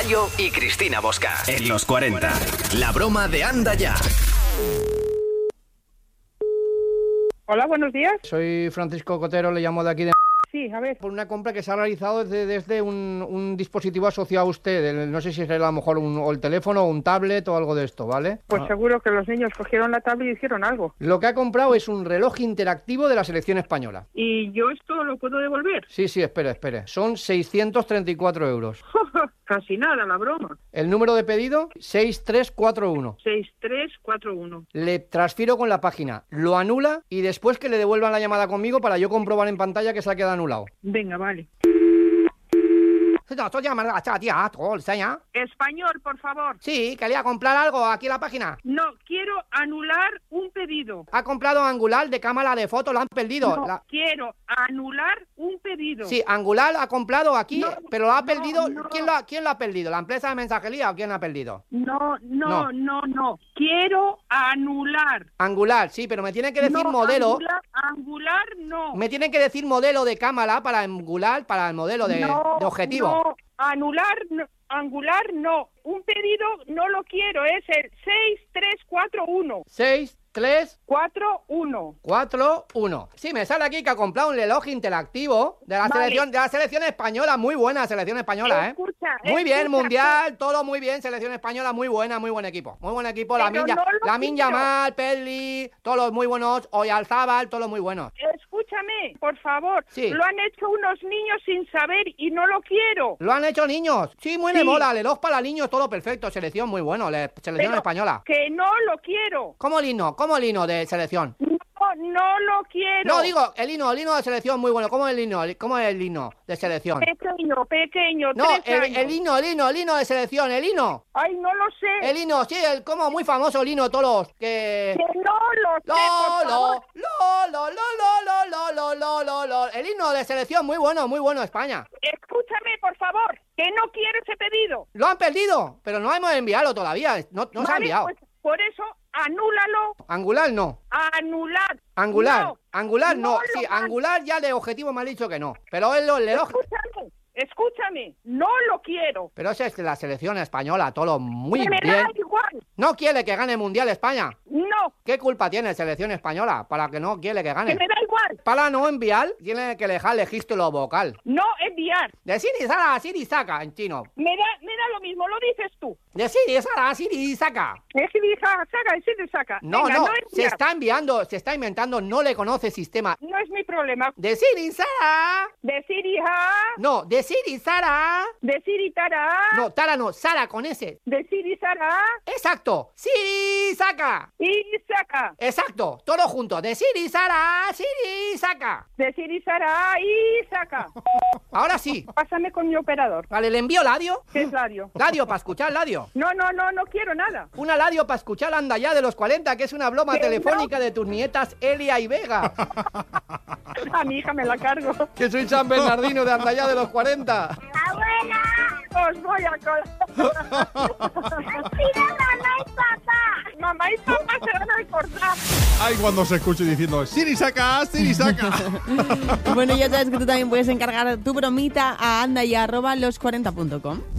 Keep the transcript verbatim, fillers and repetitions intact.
Gallo y Cristina Bosca. En los cuarenta. La broma de Anda Ya. Hola, buenos días. Soy Francisco Cotero, le llamo de aquí de... Sí, a ver. Por una compra que se ha realizado desde, desde un, un dispositivo asociado a usted. El, no sé si es a lo mejor un, o el teléfono o un tablet o algo de esto, ¿vale? Pues Ah. seguro que los niños cogieron la tablet y hicieron algo. Lo que ha comprado es un reloj interactivo de la selección española. ¿Y yo esto lo puedo devolver? Sí, sí, espere, espere. Son seiscientos treinta y cuatro euros. Casi nada, la broma. El número de pedido, seis tres cuatro uno. seis tres cuatro uno. Le transfiero con la página, lo anula y después que le devuelvan la llamada conmigo para yo comprobar en pantalla que se ha quedado anulado. Venga, vale. Español, por favor. Sí, quería comprar algo aquí en la página. No, quiero anular un pedido. Ha comprado Angular de cámara de foto, lo han perdido. No, La- quiero anular un pedido. Sí, Angular ha comprado aquí, No, pero lo ha no, perdido. no. ¿Quién, lo ha, ¿Quién lo ha perdido? ¿La empresa de mensajería o quién lo ha perdido? No, No. no, no, no. Quiero anular. Angular, sí, pero me tienen que decir No, modelo. Angular, angular no. Me tienen que decir modelo de cámara para Angular, para el modelo de, No, de objetivo. No, anular, no, angular no. Un pedido no lo quiero, es el seis tres cuatro uno. seis, tres, cuatro uno. cuatro, uno. Sí, me sale aquí que ha comprado un reloj interactivo de la Vale. selección de la selección española, muy buena selección española, ¿eh? Escucha, Muy bien, escucha, mundial, todo muy bien, selección española muy buena, muy buen equipo. Muy buen equipo, la Pero Minja, no lo la Minja quiero. Mal, Pedri, todos los muy buenos, Oyarzábal, todos los muy buenos. Escúchame, por favor. Sí. Lo han hecho unos niños sin saber y no lo quiero. ¿Lo han hecho niños? Sí, muy de Sí. mola, reloj para niños, todo perfecto, selección muy bueno, le- selección Pero española. Que no lo quiero. ¿Cómo el hino? ¿Cómo el hino de selección? No, no lo quiero. No, digo, el hino, el hino de selección muy bueno. ¿Cómo es el hino? ¿Cómo es el hino de selección? Pequeño, pequeño, No, tres el, años. el hino, el hino, el hino de selección, el hino. Ay, no lo sé. El hino, sí, el como muy famoso el hino, todos los que... Que no lo sé, Lo, por lo, favor. lo, lo, lo, lo, lo, lo, lo, lo, lo. El himno de selección, muy bueno, muy bueno, España. Escúchame, por favor, que no quiero ese pedido. Lo han perdido, pero no hemos enviado todavía, no, no se ha Vale, enviado. pues, por eso, anúlalo. Angular no, Anular. Angular, No, Angular no, no sí, lo van- Angular ya de objetivo me ha dicho que no, pero es lo- el reloj, Escúchame, escúchame, no lo quiero. pero ese es de la selección española, todo muy Que me bien. da igual. No quiere que gane Mundial España. No, ¿Qué culpa tiene selección española para que no quiere que que gane? me da igual. Para no enviar, tiene que dejar el registro vocal. No enviar. De Siri Sara a Siri Saka en chino. Me da, me da lo mismo, lo dices tú. De Siri Sara a Siri Saka. Es que dije, saca, es que saca. No, Venga, no, no se enviar. está enviando, se está inventando, no le conoce sistema. No es mi problema. Decir y Sara. Decir hija, No, decir y Sara. decir y tara, No, Tara no, Sara con S. decir y Sara, Exacto. Siri saca. y saca. Exacto, todo junto. Decir y Sara, Siri saca. Decir y Sara, y saca. Ahora sí. Pásame con mi operador. Vale, le envío Ladio. ¿Qué es Ladio? Ladio para escuchar Ladio. No, no, no, no quiero nada. Una Ladio para escuchar Anda Ya de los cuarenta, que es una broma Que telefónica de tus nietas Elia y Vega. A mi hija me la cargo. Que soy San Bernardino de Anda Ya de los cuarenta. ¡Abuela! Os voy a colgar. ¡Mira, mamá y papá! Mamá y papá se van a cortar. Ay, cuando se escuche diciendo Siri saca, Siri saca. Bueno, ya sabes que tú también puedes encargar tu bromita a anda y arroba los cuarenta punto com.